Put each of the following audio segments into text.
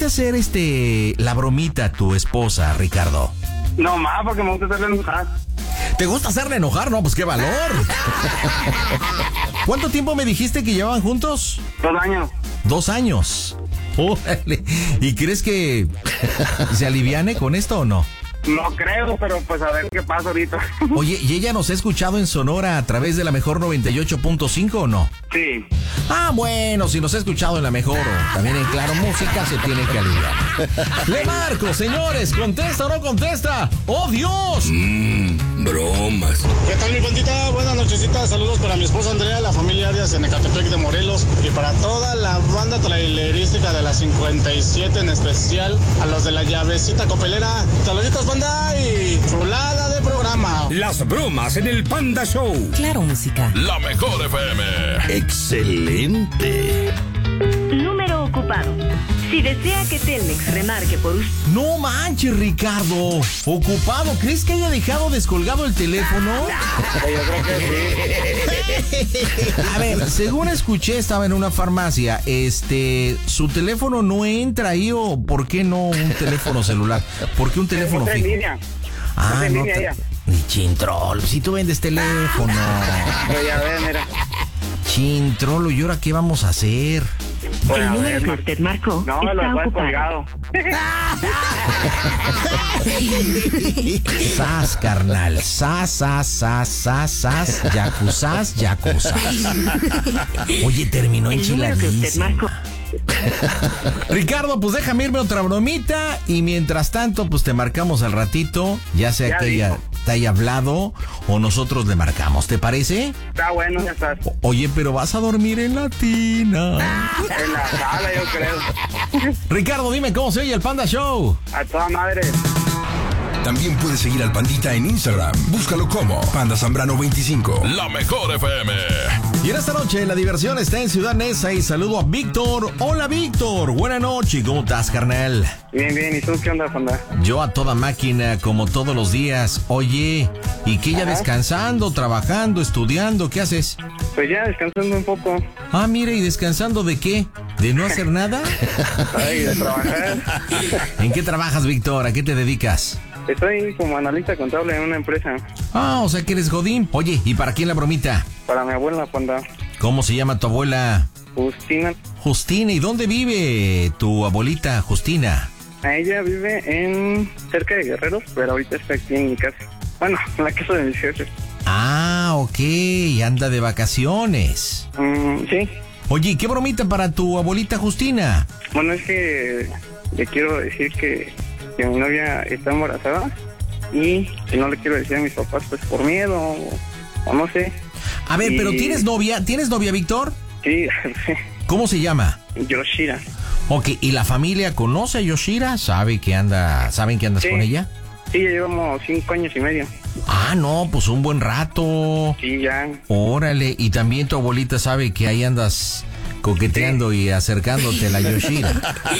hacer la bromita a tu esposa, Ricardo? No más, porque me gusta hacerle enojar. ¿Te gusta hacerle enojar? No, pues qué valor. ¿Cuánto tiempo me dijiste que llevaban juntos? 2 años. 2 años. Órale. ¿Y crees que se aliviane con esto o no? No creo, pero pues a ver qué pasa ahorita. Oye, ¿y ella nos ha escuchado en Sonora a través de la Mejor 98.5 o no? Sí. Ah, bueno, si nos ha escuchado en la Mejor o también en Claro Música, se tiene que aliviar. Le marco, señores, ¿contesta o no contesta? ¡Oh, Dios! Bromas. ¿Qué tal, mi pandita? Buenas nochecitas, saludos para mi esposa Andrea, la familia Arias en Ecatepec de Morelos y para toda la banda trailerística de la 57, en especial a los de la llavecita copelera. Saluditos, banda, y chulada de programa. Las bromas en el Panda Show. Claro Música. La Mejor FM. Excelente. Número ocupado. Si desea que Telmex remarque por usted... No manches, Ricardo. Ocupado. ¿Crees que haya dejado descolgado el teléfono? Yo creo que sí. A ver, según escuché, estaba en una farmacia. ¿Su teléfono no entra ahí o por qué no un teléfono celular? ¿Por qué un teléfono Otra en fijo? línea. Ah, Otra en no. línea ella. Ni Chintrol, si tú vendes teléfono. Pero ya ven, mira. Chintrolo, ¿y ahora qué vamos a hacer? Pues, El a número ver, que usted marcó no, me lo está dejó ocupado. colgado. Sas, carnal. Sas. Yacuzas. Oye, terminó El número que usted enchiladísima. marcó. Ricardo, pues déjame irme otra bromita y mientras tanto, pues te marcamos al ratito, ya sea Ya que ella dijo. te haya hablado o nosotros le marcamos, ¿te parece? Está bueno, ya estás. Oye, pero vas a dormir en la tina. En la sala, yo creo. Ricardo, dime cómo se oye el Panda Show. A toda madre. También puedes seguir al Pandita en Instagram. Búscalo como Panda Zambrano 25. La Mejor FM. Y en esta noche la diversión está en Ciudad Neza y saludo a Víctor. Hola, Víctor. Buenas noches. ¿Cómo estás, carnal? Bien. ¿Y tú qué onda, Fonda? Yo a toda máquina, como todos los días. Oye, ¿y qué ya descansando, trabajando, estudiando? ¿Qué haces? Pues ya descansando un poco. Ah, mire, ¿y descansando de qué? ¿De no hacer nada? Ay, de trabajar. ¿En qué trabajas, Víctor? ¿A qué te dedicas? Estoy como analista contable en una empresa. Ah, o sea que eres godín. Oye, ¿y para quién la bromita? Para mi abuela, Fonda. ¿Cómo se llama tu abuela? Justina. Justina. ¿Y dónde vive tu abuelita Justina? Ella vive cerca de Guerreros, pero ahorita está aquí en mi casa. Bueno, en la casa de mis jefes. Ah, ok. Anda de vacaciones. Sí. Oye, ¿y qué bromita para tu abuelita Justina? Bueno, es que le quiero decir que mi novia está embarazada y que no le quiero decir a mis papás pues por miedo o no sé. A ver, pero ¿tienes novia? ¿Tienes novia, Víctor? Sí. ¿Cómo se llama? Yoshira. Ok, ¿y la familia conoce a Yoshira? ¿Saben que andas Sí. con ella? Sí, ya llevamos 5 años y medio. Ah, no, pues un buen rato. Sí, ya. Órale, y también tu abuelita sabe que ahí andas coqueteando y acercándote a la Yoshira.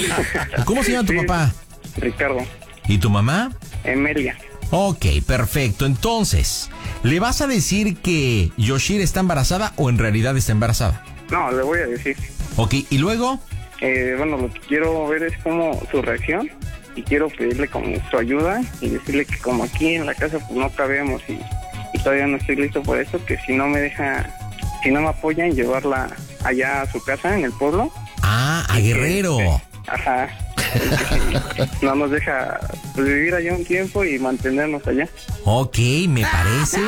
¿Cómo se llama tu Sí. papá? Ricardo. ¿Y tu mamá? Emelia. Ok, perfecto. Entonces, ¿le vas a decir que Yoshira está embarazada o en realidad está embarazada? No, le voy a decir. Ok, ¿y luego? Bueno, lo que quiero ver es como su reacción y quiero pedirle como su ayuda y decirle que como aquí en la casa pues no cabemos y todavía no estoy listo por eso, que si no me apoya en llevarla allá a su casa en el pueblo. Ah, a Guerrero. Ajá. No nos deja pues, vivir allá un tiempo y mantenernos allá. Ok, me parece.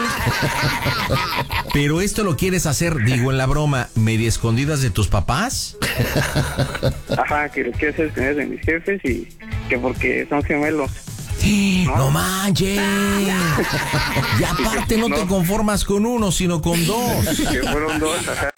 Pero esto lo quieres hacer, digo en la broma, medio escondidas de tus papás. Ajá, que lo quiero hacer escondidas de mis jefes y que porque son gemelos. No manches. Y aparte no te conformas con uno, sino con 2. Que fueron 2, ajá.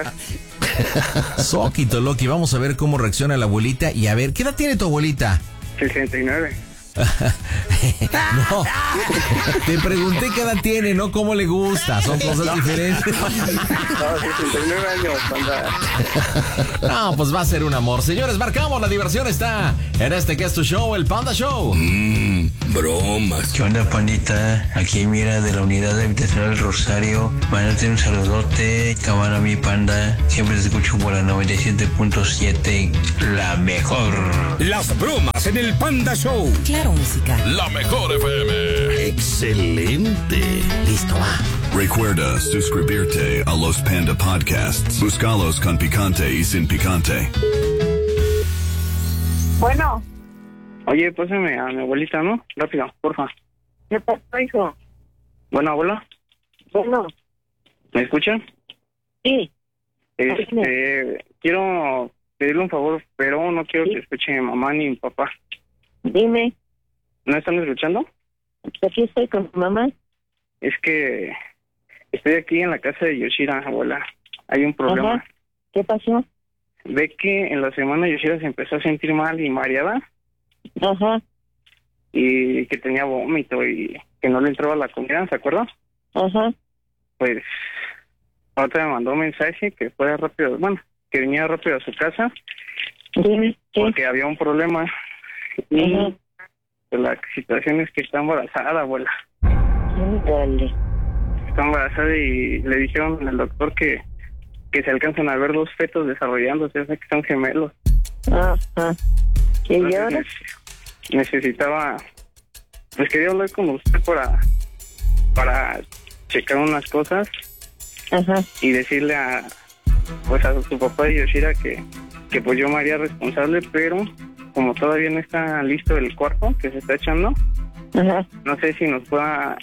Soquito Loki, vamos a ver cómo reacciona la abuelita y a ver, ¿qué edad tiene tu abuelita? 69. No, te pregunté qué edad tiene, no cómo le gusta, son cosas diferentes. No, 69 años, panda. No, pues va a ser un amor. Señores, marcamos, la diversión está en este que es tu show, el Panda Show. Bromas. ¿Qué onda, pandita? Aquí mira de la unidad habitacional Rosario. Mándate un saludote, cámara mi panda. Siempre te escucho por la 97.7, la mejor. Las bromas en el Panda Show. Claro, música. La mejor FM. Excelente. Listo, va. Recuerda suscribirte a los Panda Podcasts. Búscalos con picante y sin picante. Bueno. Oye, pásame a mi abuelita, ¿no? Rápido, porfa. ¿Qué pasó, hijo? Bueno, abuela. Bueno. ¿Me escuchan? Sí. Quiero pedirle un favor, pero no quiero que escuche mi mamá ni mi papá. Dime. ¿No están escuchando? Aquí estoy con tu mamá. Es que estoy aquí en la casa de Yoshira, abuela. Hay un problema. Ajá. ¿Qué pasó? Ve que en la semana Yoshira se empezó a sentir mal y mareada. Ajá. Y que tenía vómito y que no le entraba la comida, ¿se acuerda? Ajá. Pues ahorita me mandó un mensaje que fuera rápido, bueno, que venía rápido a su casa. Dime. Porque había un problema. Y Ajá. pues, la situación es que está embarazada, abuela. Dale. Está embarazada y le dijeron al doctor que se alcanzan a ver 2 fetos desarrollándose, o sea que son gemelos. Ajá. ¿Y Entonces, ahora? necesitaba, pues quería hablar con usted para checar unas cosas. Ajá. Y decirle a su papá de Yoshira que pues yo me haría responsable, pero como todavía no está listo el cuarto que se está echando, Ajá. no sé si nos pueda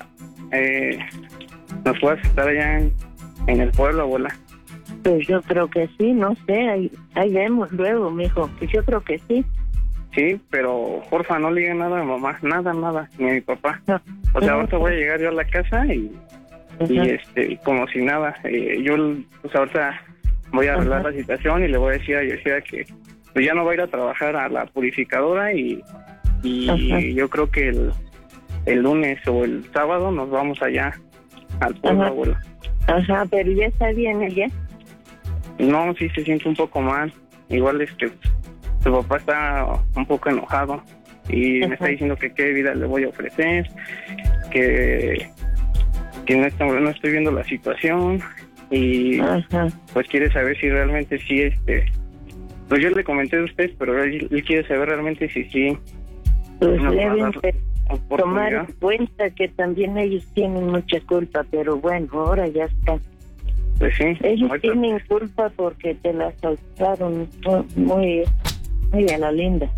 aceptar allá en el pueblo, abuela. Pues yo creo que sí, no sé, ahí vemos luego, mijo. Pues yo creo que sí. Sí, pero porfa, no le diga nada a mamá, nada, ni a mi papá. No. O sea, ahorita voy a llegar yo a la casa y como si nada. Yo pues ahorita voy a arreglar la situación y le voy a decir a Yoshira que pues ya no va a ir a trabajar a la purificadora y yo creo que el lunes o el sábado nos vamos allá al pueblo, abuela. Ajá, pero ya está bien ella. No, sí se siente un poco mal. Igual su papá está un poco enojado y me está diciendo que qué vida le voy a ofrecer, que no estoy viendo la situación y pues quiere saber si realmente sí pues yo le comenté de usted, pero él quiere saber realmente si sí pues nos va a deben dar tomar oportunidad. en cuenta que también ellos tienen mucha culpa, pero bueno, ahora ya está. Pues sí. Ellos ahorita- tienen culpa porque te la soltaron muy a la linda.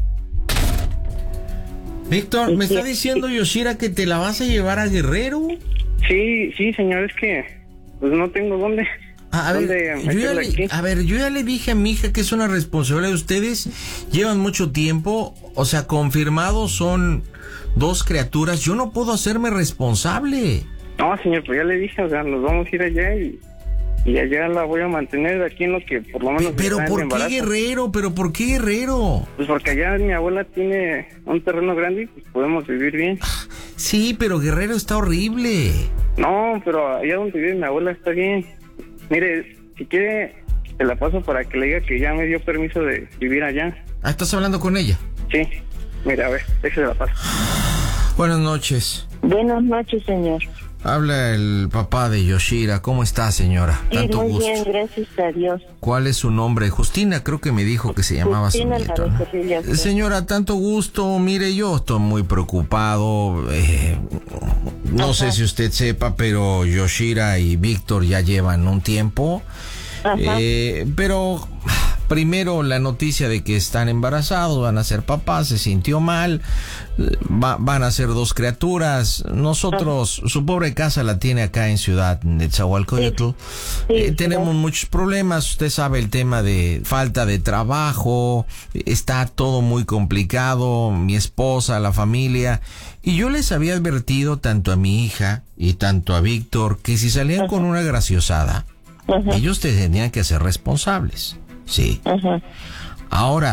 Víctor, ¿me está diciendo Yoshira que te la vas a llevar a Guerrero? Sí, señor, es que pues no tengo dónde. A ver, yo ya le dije a mi hija que es una responsabilidad de ustedes. Llevan mucho tiempo, o sea, confirmados son 2 criaturas. Yo no puedo hacerme responsable. No, señor, pues ya le dije, o sea, nos vamos a ir allá y allá la voy a mantener aquí en lo que por lo menos Pero está en ¿por qué embarazo. Guerrero? ¿Pero por qué Guerrero? Pues porque allá mi abuela tiene un terreno grande y pues podemos vivir bien. Sí, pero Guerrero está horrible. No, pero allá donde vive mi abuela está bien. Mire, si quiere, te la paso para que le diga que ya me dio permiso de vivir allá. Ah, ¿estás hablando con ella? Sí, mira, a ver, déjese la paso. Buenas noches. Buenas noches, señor. Habla el papá de Yoshira. ¿Cómo está, señora? Sí, Tanto muy gusto. bien, gracias a Dios. ¿Cuál es su nombre? Justina, creo que me dijo que se llamaba Justina su nieto, ¿no? Alvarez, sí. Señora, tanto gusto. Mire, yo estoy muy preocupado. No sé si usted sepa, pero Yoshira y Víctor ya llevan un tiempo. Pero primero la noticia de que están embarazados, van a ser papás, se sintió mal, van a ser 2 criaturas. Nosotros, su pobre casa la tiene acá en Ciudad de Netzahualcoyotl. Tenemos muchos problemas, usted sabe el tema de falta de trabajo, está todo muy complicado, mi esposa, la familia. Y yo les había advertido tanto a mi hija y tanto a Víctor que si salían con una graciosada, ellos tenían que ser responsables. Sí. Ahora,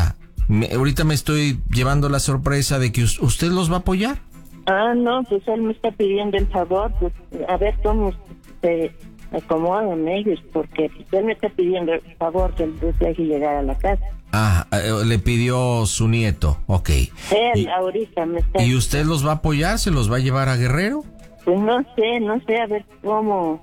ahorita me estoy llevando la sorpresa de que usted los va a apoyar. No, pues él me está pidiendo el favor, pues a ver cómo se acomodan ellos, porque pues, él me está pidiendo el favor que él deje llegar a la casa. Le pidió su nieto, ok. Él ahorita me está... ¿Y usted los va a apoyar? ¿Se los va a llevar a Guerrero? Pues no sé, a ver cómo...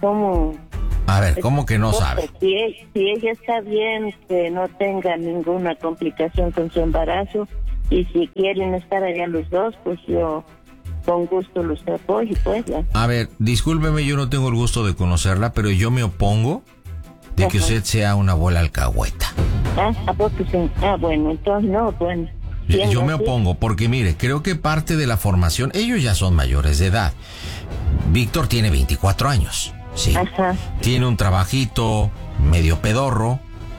A ver, ¿cómo que no sabe? Si ella está bien, que no tenga ninguna complicación con su embarazo, y si quieren estar allá los dos, pues yo con gusto los apoyo, pues ya. A ver, discúlpeme, yo no tengo el gusto de conocerla, pero yo me opongo de que usted sea una abuela alcahueta. ¿A poco sí? Bueno, entonces no, bueno. Yo me opongo porque, mire, creo que parte de la formación, ellos ya son mayores de edad. Víctor tiene 24 años, sí. Ajá. Tiene un trabajito medio pedorro,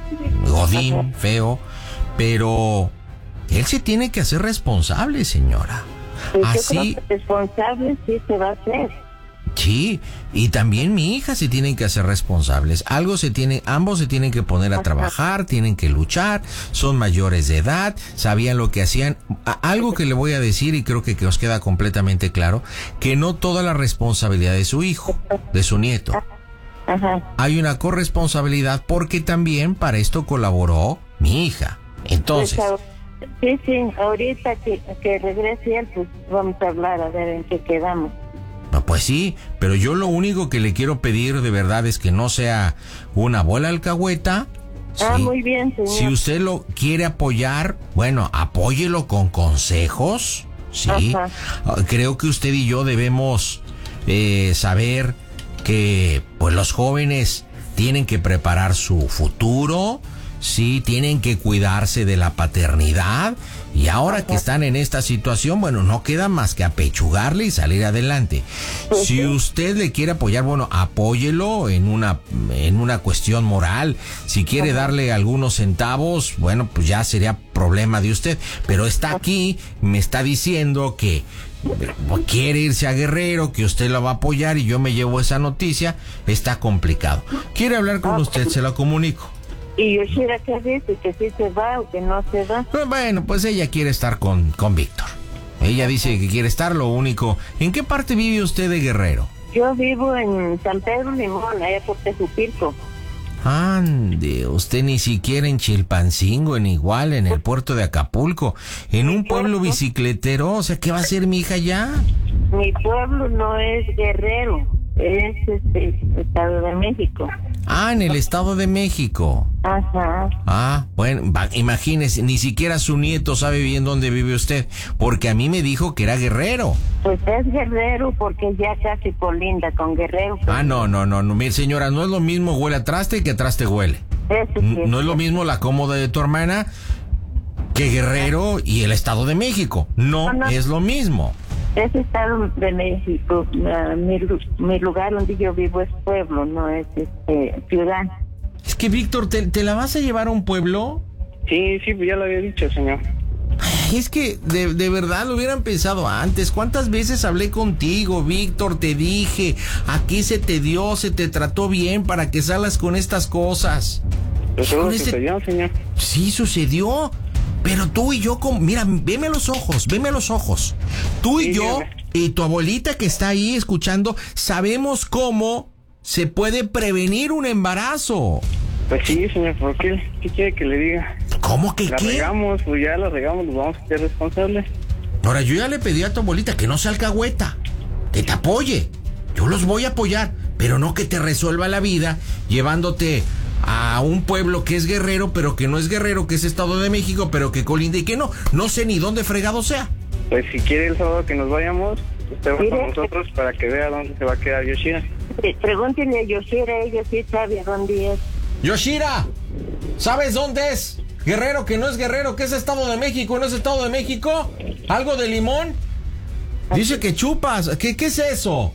godín, feo, pero él se tiene que hacer responsable, señora. Pues así, yo creo que responsable sí se va a hacer. Sí, y también mi hija se tienen que hacer responsables. Ambos se tienen que poner a trabajar, tienen que luchar, son mayores de edad, sabían lo que hacían. Algo que le voy a decir y creo que os queda completamente claro, que no toda la responsabilidad de su hijo, de su nieto. Ajá. Hay una corresponsabilidad porque también para esto colaboró mi hija. Entonces... Sí, ahorita que regrese él, pues vamos a hablar a ver en qué quedamos. No, pues sí, pero yo lo único que le quiero pedir de verdad es que no sea una abuela alcahueta. Sí. Muy bien, señor. Si usted lo quiere apoyar, bueno, apóyelo con consejos, sí. Ajá. Creo que usted y yo debemos saber que pues los jóvenes tienen que preparar su futuro, sí, tienen que cuidarse de la paternidad y ahora que están en esta situación, bueno, no queda más que apechugarle y salir adelante. Si usted le quiere apoyar, bueno, apóyelo en una cuestión moral. Si quiere darle algunos centavos, bueno, pues ya sería problema de usted. Pero está aquí, me está diciendo que quiere irse a Guerrero, que usted la va a apoyar y yo me llevo esa noticia. Está complicado. ¿Quiere hablar con usted? Se lo comunico. ¿Y Yoshira qué dice? ¿Que sí se va o que no se va? Bueno, pues ella quiere estar con Víctor. Ella dice que quiere estar, lo único... ¿En qué parte vive usted de Guerrero? Yo vivo en San Pedro Limón, allá por Tejupilco. Ande, usted ni siquiera en Chilpancingo, en Iguala, en el puerto de Acapulco, en un pueblo bicicletero. O sea, ¿qué va a hacer mi hija allá? Mi pueblo no es Guerrero, es Estado de México. En el Estado de México. Ajá. Bueno, imagínese, ni siquiera su nieto sabe bien dónde vive usted, porque a mí me dijo que era Guerrero. Pues es Guerrero porque ya casi colinda con Guerrero. No, mire señora, no es lo mismo huele a traste que a traste huele. No es lo mismo la cómoda de tu hermana que Guerrero y el Estado de México. No es lo mismo. Es Estado de México. Mi lugar donde yo vivo es pueblo, no es ciudad. Es que, Víctor, ¿te la vas a llevar a un pueblo? Sí, ya lo había dicho, señor. Es que de verdad lo hubieran pensado antes. ¿Cuántas veces hablé contigo, Víctor? Te dije, aquí se te dio, se te trató bien para que salgas con estas cosas. Pues todo sucedió, señor. Sí, sucedió. Pero tú y yo, mira, veme a los ojos. Tú y yo y tu abuelita que está ahí escuchando, sabemos cómo se puede prevenir un embarazo. Pues sí, señor, ¿por qué quiere que le diga? ¿Cómo que la qué? Regamos, pues ya la regamos, nos vamos a ser responsables. Ahora, yo ya le pedí a tu abuelita que no sea alcahueta, que te apoye. Yo los voy a apoyar, pero no que te resuelva la vida llevándote a un pueblo que es Guerrero, pero que no es Guerrero, que es Estado de México, pero que colinda y que no sé ni dónde fregado sea. Pues si quiere el sábado que nos vayamos, usted va con nosotros para que vea dónde se va a quedar Yoshira. Pregúntenle a Yoshira, ella sí sabe dónde es. Yoshira, ¿sabes dónde es? Guerrero, que no es Guerrero, que es Estado de México, ¿no es Estado de México? ¿Algo de limón? Dice que chupas, ¿qué es eso?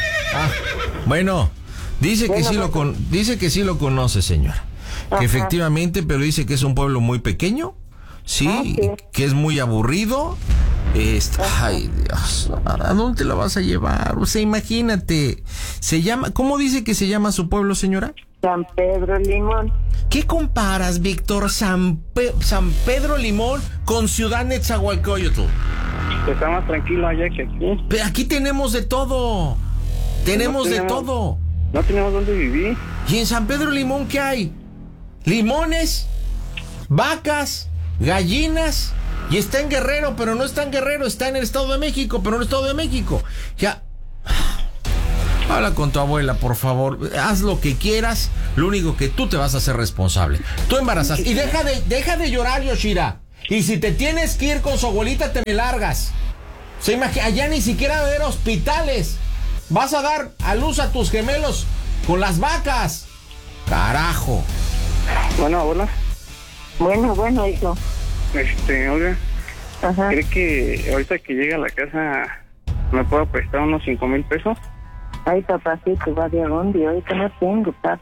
Bueno, dice que sí lo conoce, señora. Ajá. Que efectivamente, pero dice que es un pueblo muy pequeño, sí, que es muy aburrido. Ay, Dios, ¿a dónde la vas a llevar? O sea, imagínate, ¿cómo dice que se llama su pueblo, señora? San Pedro Limón. ¿Qué comparas, Víctor, San Pedro Limón con Ciudad Nezahualcóyotl? Está más tranquilo allá que aquí. Pero aquí tenemos de todo. Tenemos de todo. No tenemos dónde vivir. ¿Y en San Pedro Limón qué hay? Limones, vacas, gallinas. Y está en Guerrero, pero no está en Guerrero. Está en el Estado de México, pero no en el Estado de México. Ya. Habla con tu abuela, por favor. Haz lo que quieras. Lo único que tú te vas a hacer responsable. Tú embarazas. Y deja de llorar, Yoshira. Y si te tienes que ir con su abuelita, te me largas. Allá ni siquiera va a haber hospitales. Vas a dar a luz a tus gemelos con las vacas. Carajo. Bueno, abuela. Bueno, hijo. Oiga. Ajá. ¿Cree que ahorita que llegue a la casa me puedo prestar unos 5,000 pesos? Ay, papacito, va de dónde, ahorita no tengo, papá.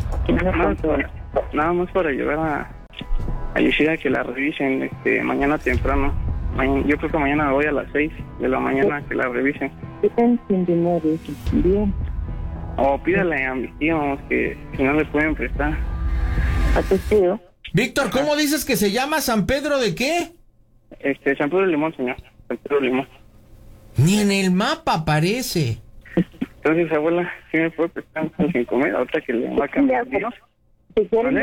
Nada más para llevar a Yoshira que la revisen mañana temprano. Yo creo que mañana me voy a las 6 de la mañana que la revisen. Están sin dinero, hijo. Bien. O pídale a mis tíos que si no le pueden prestar. ¿A tu tío? Víctor, ¿cómo dices que se llama San Pedro de qué? San Pedro Limón, señor. San Pedro Limón. Ni en el mapa aparece. Entonces, abuela, ¿sí me puede prestar 5,000? Ahorita que le va a cambiar. Si quieres,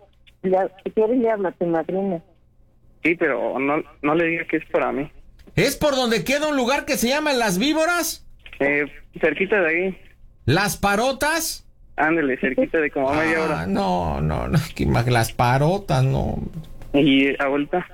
le hablo a tu madrina. Sí, pero no le diga que es para mí. ¿Es por donde queda un lugar que se llama Las Víboras? Cerquita de ahí. ¿Las Parotas? Ándale, cerquita de como media hora. No, Las Parotas, no. Y, abuelita.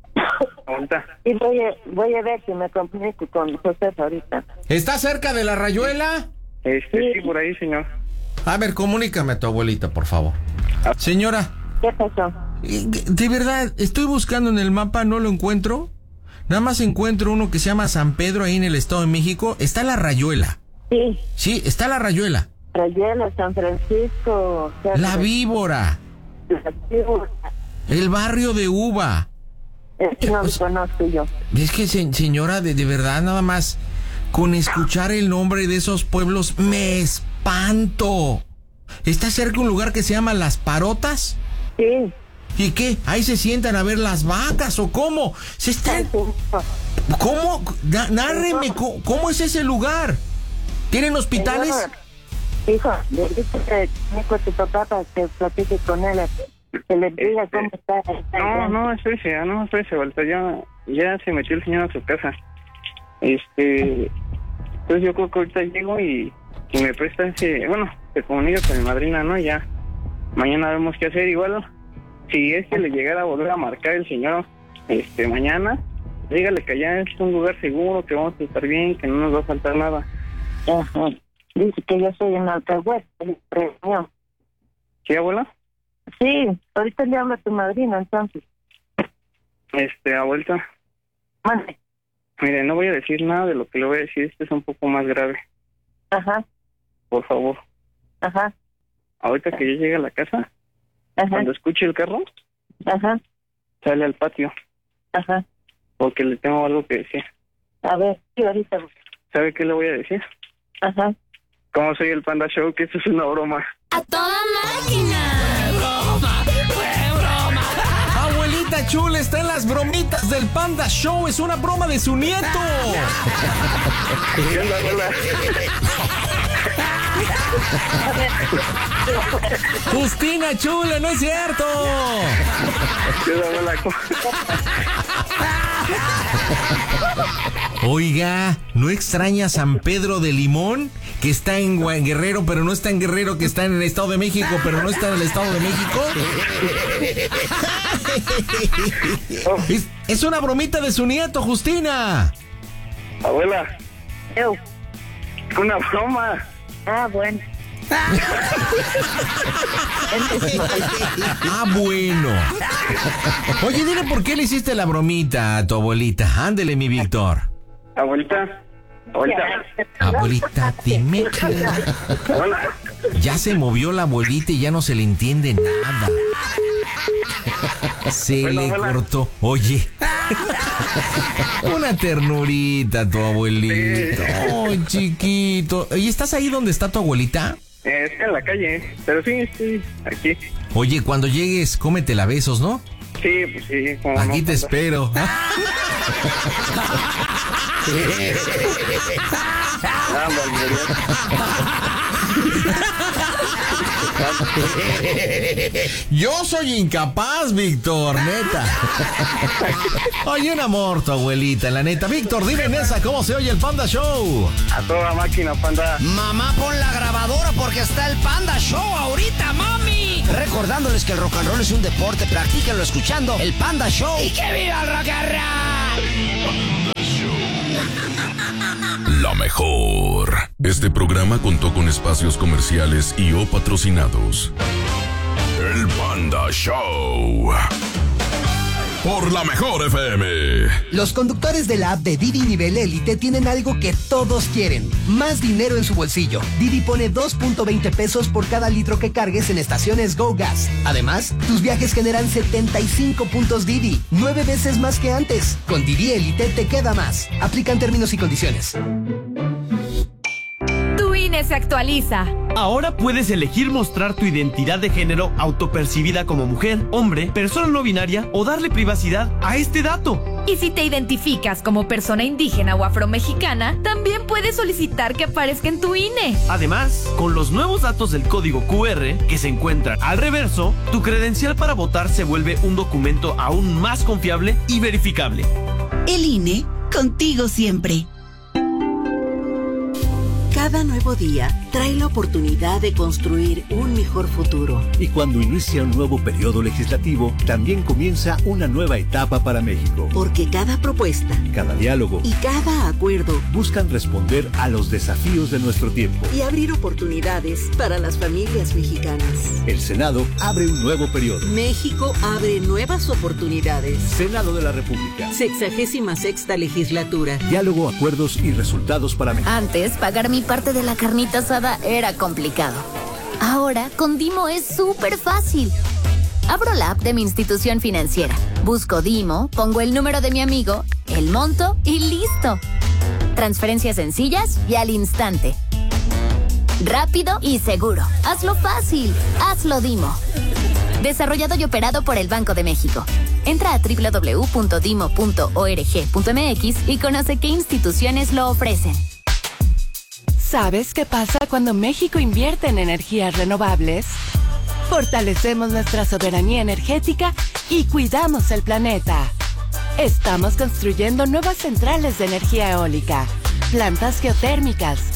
Y voy a ver si me comunico con José ahorita. ¿Está cerca de la Rayuela? Sí, por ahí, señor. A ver, comunícame a tu abuelita, por favor. Señora. ¿Qué pasó? De verdad, estoy buscando en el mapa, no lo encuentro. Nada más encuentro uno que se llama San Pedro ahí en el Estado de México. Está la Rayuela. Sí. Sí, está la Rayuela. Rayuela, San Francisco. La Víbora. La Víbora. El barrio de Uva. No lo conozco yo. Es que, señora, de verdad, nada más con escuchar el nombre de esos pueblos me espanto. ¿Está cerca un lugar que se llama Las Parotas? Sí. ¿Y qué? ¿Ahí se sientan a ver las vacas o cómo? ¿Se están...? ¿Cómo? Nárreme, ¿cómo es ese lugar? ¿Tienen hospitales? Hijo, le dije a tu papá para que platique con él, que le diga cómo está. No, espérese, Walter, ya se metió el señor a su casa. Entonces yo creo que ahorita llego y me presta se comunica con mi madrina, ¿no? Ya, mañana vemos qué hacer. Igual, si es que le llegara a volver a marcar el señor, mañana, dígale que allá es un lugar seguro, que vamos a estar bien, que no nos va a faltar nada. Ajá. Dice que yo soy en Alcahuete, reunión. ¿Sí, abuela? Sí, ahorita le hablo a tu madrina, entonces. Abuelita. Mande. Mire, no voy a decir nada de lo que le voy a decir, esto es un poco más grave. Ajá. Por favor. Ajá. Ahorita que yo llegue a la casa, ajá, cuando escuche el carro, ajá, sale al patio. Ajá. Porque le tengo algo que decir. A ver, sí, ahorita. ¿Sabe qué le voy a decir? Ajá. Como soy el Panda Show, que esto es una broma. ¡A toda máquina! ¡Fue broma! Abuelita chula está en las bromitas del Panda Show. Es una broma de su nieto. ¿Qué onda, abuela? Justina chula, no es cierto. ¿Qué onda, abuela? Oiga, ¿no extraña San Pedro de Limón? Que está en Guerrero, pero no está en Guerrero, que está en el Estado de México, pero no está en el Estado de México. Es una bromita de su nieto, Justina. Abuela. Una broma. Ah, bueno. Ah, bueno. Oye, dile por qué le hiciste la bromita a tu abuelita. Ándele, mi Víctor. Abuelita. Abuelita, dime. Ya se movió la abuelita y ya no se le entiende nada. Se le cortó. Oye. Una ternurita tu abuelito. Oh, chiquito. ¿Y estás ahí donde está tu abuelita? Está en la calle, pero sí, estoy aquí. Oye, cuando llegues, cómetela a besos, ¿no? Sí, pues sí. Aquí te espero. Yo soy incapaz, Víctor, neta. Oye, un amor tu abuelita, la neta. Víctor, dime en esa, ¿cómo se oye el Panda Show? A toda máquina, Panda. Mamá, pon la grabadora porque está el Panda Show ahorita, mami. Recordándoles que el rock and roll es un deporte, practíquenlo escuchando el Panda Show. ¡Y que viva el rock and roll! La mejor. Este programa contó con espacios comerciales y o patrocinados. El Panda Show. Por la mejor FM. Los conductores de la app de Didi Nivel Élite tienen algo que todos quieren: más dinero en su bolsillo. Didi pone 2.20 pesos por cada litro que cargues en estaciones Go Gas. Además, tus viajes generan 75 puntos Didi, 9 veces más que antes. Con Didi Élite te queda más. Aplican términos y condiciones. Tu INE se actualiza. Ahora puedes elegir mostrar tu identidad de género autopercibida como mujer, hombre, persona no binaria o darle privacidad a este dato. Y si te identificas como persona indígena o afromexicana, también puedes solicitar que aparezca en tu INE. Además, con los nuevos datos del código QR que se encuentran al reverso, tu credencial para votar se vuelve un documento aún más confiable y verificable. El INE, contigo siempre. Cada nuevo día trae la oportunidad de construir un mejor futuro. Y cuando inicia un nuevo periodo legislativo, también comienza una nueva etapa para México. Porque cada propuesta, cada diálogo y cada acuerdo buscan responder a los desafíos de nuestro tiempo y abrir oportunidades para las familias mexicanas. El Senado abre un nuevo periodo. México abre nuevas oportunidades. Senado de la República. 66ª legislatura. Diálogo, acuerdos y resultados para México. Antes, pagar mi parte de la carnita asada era complicado. Ahora, con Dimo es súper fácil. Abro la app de mi institución financiera, busco Dimo, pongo el número de mi amigo, el monto y listo. Transferencias sencillas y al instante. Rápido y seguro. Hazlo fácil. Hazlo Dimo. Desarrollado y operado por el Banco de México. Entra a www.dimo.org.mx y conoce qué instituciones lo ofrecen. ¿Sabes qué pasa cuando México invierte en energías renovables? Fortalecemos nuestra soberanía energética y cuidamos el planeta. Estamos construyendo nuevas centrales de energía eólica, plantas geotérmicas,